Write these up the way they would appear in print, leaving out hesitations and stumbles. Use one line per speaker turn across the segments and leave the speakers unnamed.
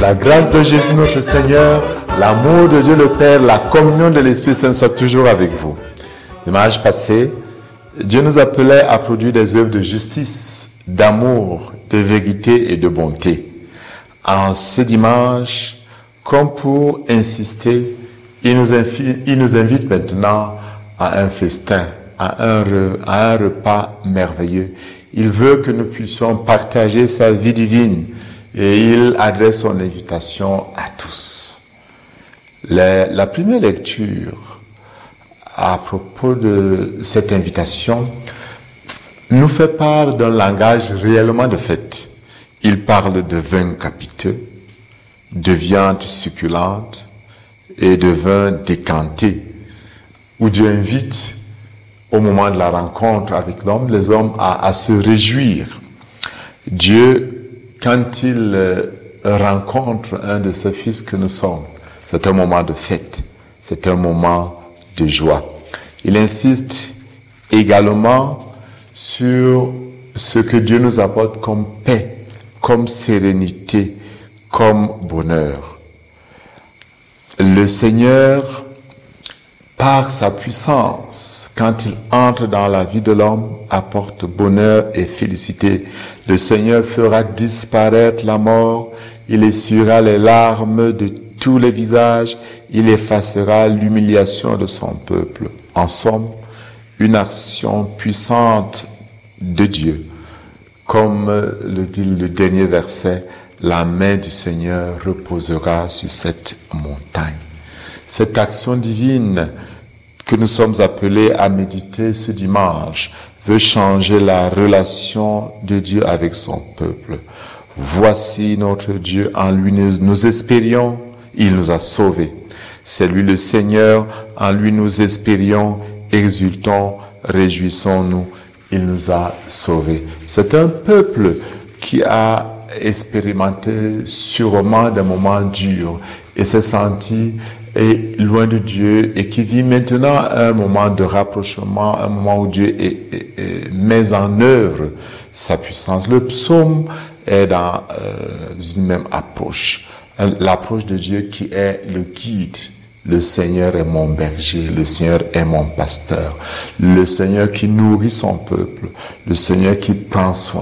la grâce de Jésus notre Seigneur, l'amour de Dieu le Père, la communion de l'Esprit Saint soit toujours avec vous. Dimanche passé, Dieu nous appelait à produire des œuvres de justice, d'amour, de vérité et de bonté. En ce dimanche, comme pour insister, il nous invite maintenant à un festin, à un repas merveilleux. Il veut que nous puissions partager sa vie divine et il adresse son invitation à tous. La première lecture à propos de cette invitation nous fait part d'un langage réellement de fête. Il parle de vin capiteux, de viande succulente et de vin décanté, où Dieu invite au moment de la rencontre avec l'homme, les hommes à se réjouir. Dieu, quand il rencontre un de ses fils que nous sommes, c'est un moment de fête, c'est un moment de joie. Il insiste également sur ce que Dieu nous apporte comme paix, comme sérénité, comme bonheur. Le Seigneur, par sa puissance, quand il entre dans la vie de l'homme, apporte bonheur et félicité. Le Seigneur fera disparaître la mort, il essuiera les larmes de tous les visages, il effacera l'humiliation de son peuple. En somme, une action puissante de Dieu. Comme le dit le dernier verset, la main du Seigneur reposera sur cette montagne. Cette action divine que nous sommes appelés à méditer ce dimanche veut changer la relation de Dieu avec son peuple. Voici notre Dieu, en lui nous espérions, il nous a sauvés. C'est lui le Seigneur, en lui nous espérions, exultons, réjouissons-nous, il nous a sauvés. C'est un peuple qui a expérimenté sûrement des moments durs et s'est senti loin de Dieu et qui vit maintenant un moment de rapprochement, un moment où Dieu met en œuvre sa puissance. Le psaume est dans une même approche, l'approche de Dieu qui est le guide. Le Seigneur est mon berger, le Seigneur est mon pasteur, le Seigneur qui nourrit son peuple, le Seigneur qui prend soin,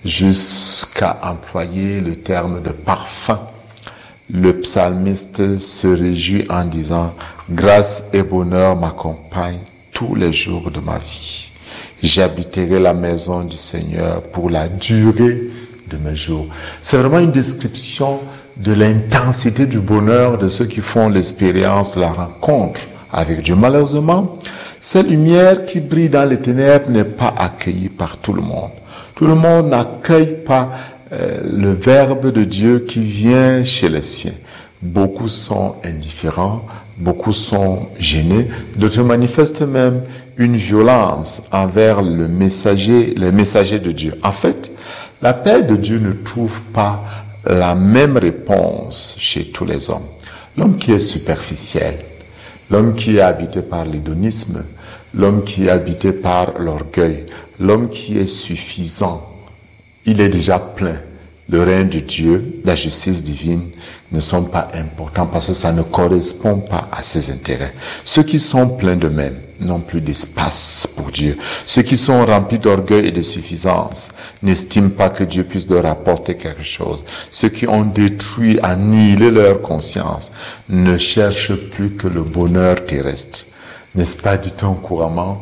jusqu'à employer le terme de parfum. Le psalmiste se réjouit en disant « Grâce et bonheur m'accompagnent tous les jours de ma vie. J'habiterai la maison du Seigneur pour la durée de mes jours. » C'est vraiment une description de l'intensité du bonheur de ceux qui font l'expérience de la rencontre avec Dieu. Malheureusement, cette lumière qui brille dans les ténèbres n'est pas accueillie par tout le monde. Tout le monde n'accueille pas le Verbe de Dieu qui vient chez les siens. Beaucoup sont indifférents, beaucoup sont gênés, d'autres manifestent même une violence envers les messagers de Dieu. En fait, l'appel de Dieu ne trouve pas la même réponse chez tous les hommes. L'homme qui est superficiel, l'homme qui est habité par l'hédonisme, l'homme qui est habité par l'orgueil, l'homme qui est suffisant, il est déjà plein. Le règne de Dieu, la justice divine ne sont pas importants parce que ça ne correspond pas à ses intérêts. Ceux qui sont pleins d'eux-mêmes n'ont plus d'espace pour Dieu. Ceux qui sont remplis d'orgueil et de suffisance n'estiment pas que Dieu puisse leur apporter quelque chose. Ceux qui ont détruit, annihilé leur conscience ne cherchent plus que le bonheur terrestre. N'est-ce pas, dit-on couramment,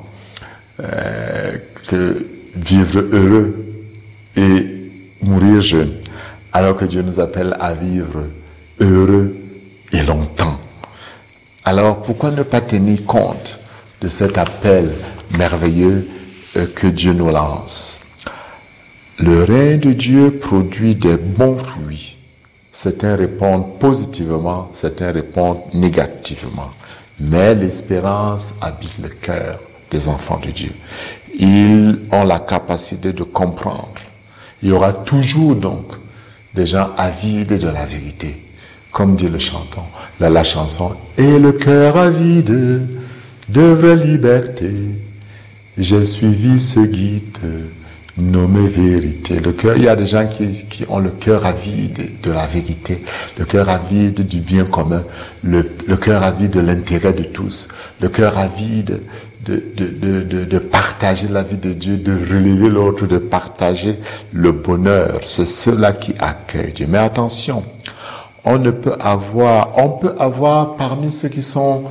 que vivre heureux et mourir jeune, alors que Dieu nous appelle à vivre heureux et longtemps. Alors, pourquoi ne pas tenir compte de cet appel merveilleux que Dieu nous lance? Le règne de Dieu produit des bons fruits. Certains répondent positivement, certains répondent négativement. Mais l'espérance habite le cœur des enfants de Dieu. Ils ont la capacité de comprendre. Il y aura toujours donc des gens avides de la vérité. Comme dit le chanson, la chanson « Et le cœur avide de vraie liberté, j'ai suivi ce guide nommé vérité. Le cœur, il y a des gens qui ont le cœur avide de la vérité, le cœur avide du bien commun, le cœur avide de l'intérêt de tous, le cœur avide de partager la vie de Dieu, de relever l'autre, de partager le bonheur. C'est ceux-là qui accueillent Dieu. Mais attention, on peut avoir parmi ceux qui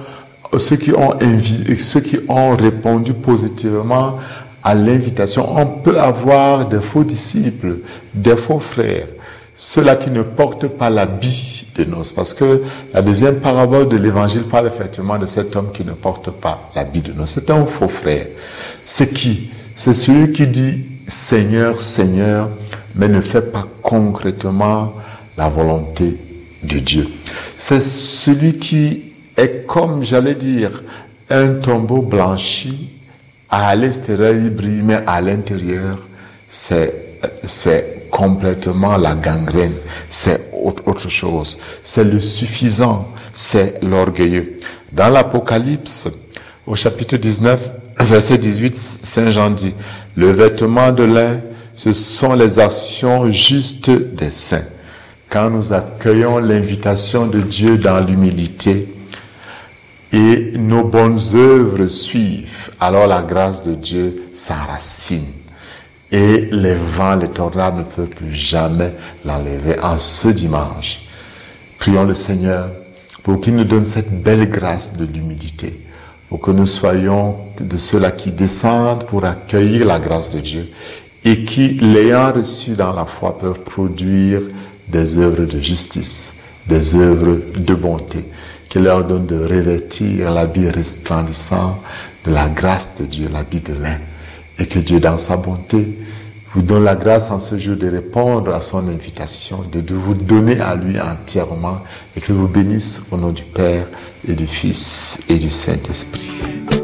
ont répondu positivement à l'invitation, on peut avoir des faux disciples, des faux frères, ceux-là qui ne portent pas l'habit de noces. Parce que la deuxième parabole de l'évangile parle effectivement de cet homme qui ne porte pas l'habit de noces. C'est un faux frère. C'est qui? C'est celui qui dit Seigneur, Seigneur, mais ne fait pas concrètement la volonté de Dieu. C'est celui qui est comme, j'allais dire, un tombeau blanchi. À l'extérieur, il brille, mais à l'intérieur, c'est complètement la gangrène. C'est autre chose. C'est le suffisant. C'est l'orgueilleux. Dans l'Apocalypse, au chapitre 19, verset 18, Saint Jean dit, le vêtement de lin, ce sont les actions justes des saints. Quand nous accueillons l'invitation de Dieu dans l'humilité, et nos bonnes œuvres suivent, alors la grâce de Dieu s'enracine. Et les vents, les tornades ne peuvent plus jamais l'enlever. En ce dimanche, prions le Seigneur pour qu'il nous donne cette belle grâce de l'humilité, pour que nous soyons de ceux-là qui descendent pour accueillir la grâce de Dieu et qui, l'ayant reçue dans la foi, peuvent produire des œuvres de justice, des œuvres de bonté, qui leur donne de revêtir l'habit resplendissant de la grâce de Dieu, l'habit de lin. Et que Dieu, dans sa bonté, vous donne la grâce en ce jour de répondre à son invitation, de vous donner à lui entièrement, et qu'il vous bénisse au nom du Père et du Fils et du Saint-Esprit.